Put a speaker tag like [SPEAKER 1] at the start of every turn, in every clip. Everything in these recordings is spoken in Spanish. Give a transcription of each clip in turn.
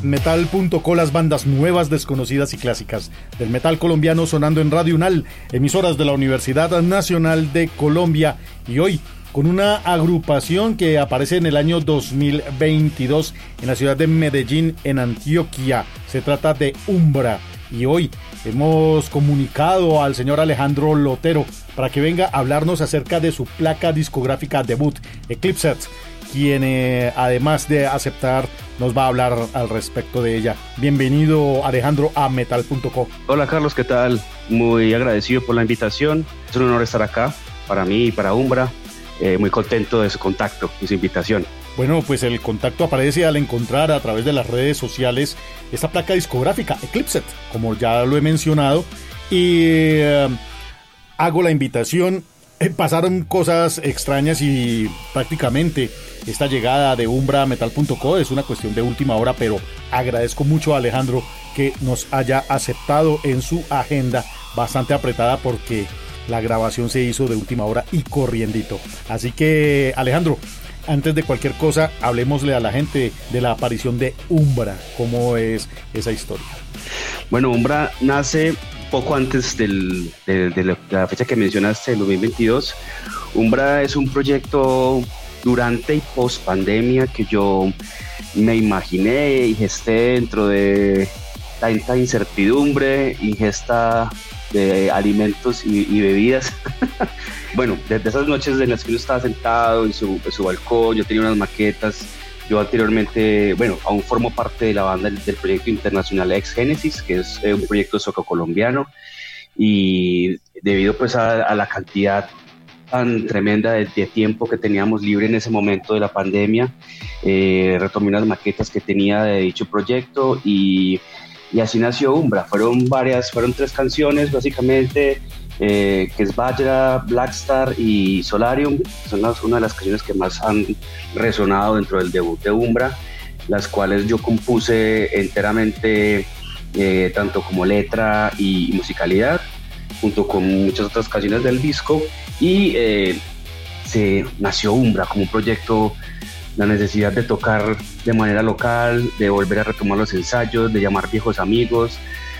[SPEAKER 1] Metal.co, las bandas nuevas, desconocidas y clásicas del metal colombiano sonando en Radio UNAL, emisoras de la Universidad Nacional de Colombia. Y hoy con una agrupación que aparece en el año 2022 en la ciudad de Medellín, en Antioquia. Se trata de Umbra. Y hoy hemos comunicado al señor Alejandro Lotero para que venga a hablarnos acerca de su placa discográfica debut, Eclipsed, quien además de aceptar nos va a hablar al respecto de ella. Bienvenido, Alejandro, a Metal.co.
[SPEAKER 2] Hola Carlos, ¿qué tal? Muy agradecido por la invitación. Es un honor estar acá para mí y para Umbra. Muy contento de su contacto y su invitación.
[SPEAKER 1] Bueno, pues el contacto aparece al encontrar a través de las redes sociales esta placa discográfica, Eclipsed, como ya lo he mencionado, y hago la invitación. Pasaron cosas extrañas y prácticamente esta llegada de Umbra a Metal.co es una cuestión de última hora, pero agradezco mucho a Alejandro que nos haya aceptado en su agenda bastante apretada, porque la grabación se hizo de última hora y corriendito. Así que, Alejandro, antes de cualquier cosa, hablemosle a la gente de la aparición de Umbra. ¿Cómo es esa historia?
[SPEAKER 2] Bueno, Umbra nace poco antes de la fecha que mencionaste, el 2022. Umbra es un proyecto durante y post pandemia que yo me imaginé y gesté dentro de tanta incertidumbre, ingesta de alimentos y bebidas. Bueno, desde esas noches en las que uno estaba sentado en su balcón, yo tenía unas maquetas. Yo anteriormente, bueno, aún formo parte de la banda del proyecto internacional Ex Génesis, que es un proyecto soco-colombiano, y debido pues a la cantidad tan tremenda de tiempo que teníamos libre en ese momento de la pandemia, retomé unas maquetas que tenía de dicho proyecto y así nació Umbra. Fueron 3 canciones básicamente, que es Vajra, Blackstar y Solarium. Son una de las canciones que más han resonado dentro del debut de Umbra, las cuales yo compuse enteramente, tanto como letra y musicalidad, junto con muchas otras canciones del disco, y se nació Umbra como un proyecto, la necesidad de tocar de manera local, de volver a retomar los ensayos, de llamar viejos amigos,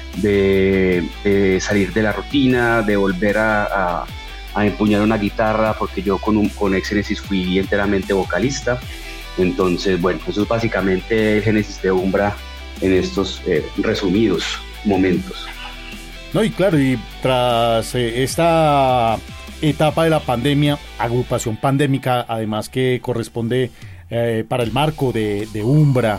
[SPEAKER 2] de salir de la rutina, de volver a empuñar una guitarra, porque yo con Ex Génesis fui enteramente vocalista. Entonces, bueno, eso es básicamente el génesis de Umbra en estos resumidos momentos.
[SPEAKER 1] No, y claro, y tras esta etapa de la pandemia, agrupación pandémica, además que corresponde para el marco de Umbra,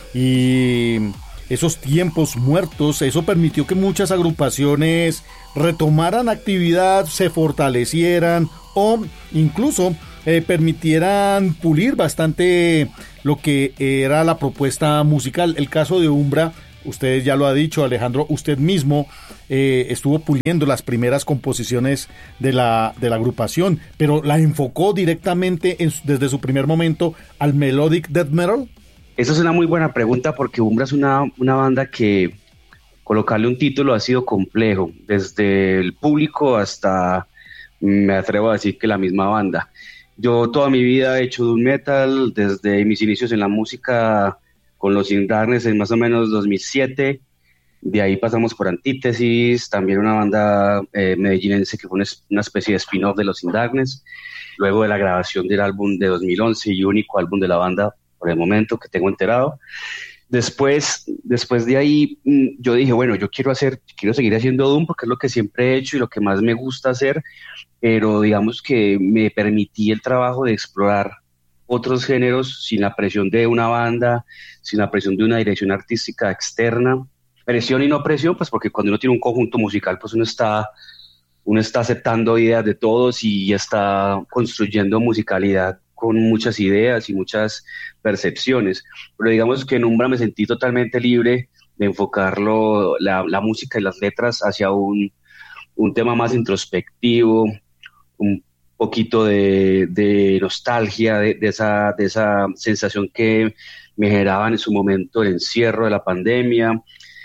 [SPEAKER 1] y esos tiempos muertos, eso permitió que muchas agrupaciones retomaran actividad, se fortalecieran o incluso permitieran pulir bastante lo que era la propuesta musical. El caso de Umbra, usted ya lo ha dicho, Alejandro, usted mismo estuvo puliendo las primeras composiciones de la agrupación, pero la enfocó directamente desde su primer momento al melodic death metal.
[SPEAKER 2] Esa es una muy buena pregunta, porque Umbra es una banda que colocarle un título ha sido complejo, desde el público hasta, me atrevo a decir, que la misma banda. Yo toda mi vida he hecho doom metal, desde mis inicios en la música con los In Darkness en más o menos 2007, de ahí pasamos por Antítesis, también una banda medellinense que fue una especie de spin-off de los In Darkness, luego de la grabación del álbum de 2011 y único álbum de la banda por el momento que tengo enterado. Después de ahí, yo dije, bueno, yo quiero seguir haciendo doom, porque es lo que siempre he hecho y lo que más me gusta hacer, pero digamos que me permití el trabajo de explorar otros géneros sin la presión de una banda, sin la presión de una dirección artística externa. Presión y no presión, pues porque cuando uno tiene un conjunto musical, pues uno está aceptando ideas de todos y está construyendo musicalidad con muchas ideas y muchas percepciones. Pero digamos que en Umbra me sentí totalmente libre de enfocarlo, la música y las letras, hacia un tema más introspectivo, un poquito de nostalgia, de esa sensación que me generaba en su momento el encierro de la pandemia.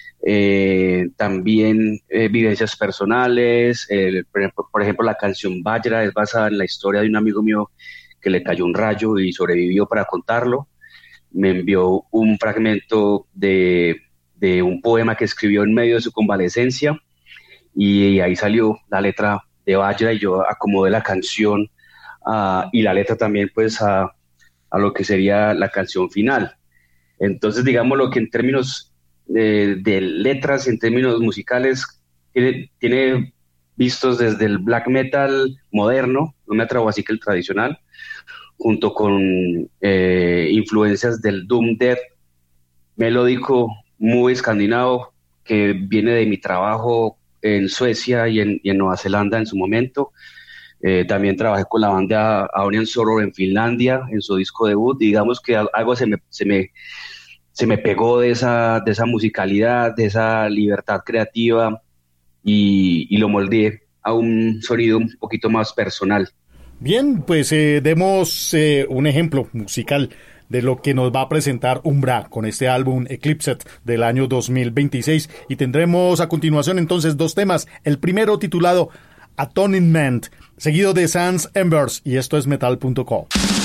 [SPEAKER 2] También vivencias personales, por ejemplo la canción Vajra es basada en la historia de un amigo mío que le cayó un rayo y sobrevivió para contarlo. me envió un fragmento de un poema que escribió en medio de su convalecencia, y ahí salió la letra de Bajra, y yo acomodé la canción y la letra también pues a lo que sería la canción final. Entonces, digamos lo que en términos de letras, en términos musicales, tiene vistos desde el black metal moderno, no me atrevo así que el tradicional, junto con influencias del doom death melódico muy escandinavo, que viene de mi trabajo en Suecia y en Nueva Zelanda en su momento. También trabajé con la banda Aurian Sorrow en Finlandia, en su disco debut. Digamos que algo se me pegó de esa musicalidad, de esa libertad creativa, y lo moldeé a un sonido un poquito más personal.
[SPEAKER 1] Bien, pues demos un ejemplo musical de lo que nos va a presentar Umbra con este álbum Eclipsed del año 2026, y tendremos a continuación entonces dos temas. El primero titulado Atonement, seguido de Sans Embers, y esto es metal.co.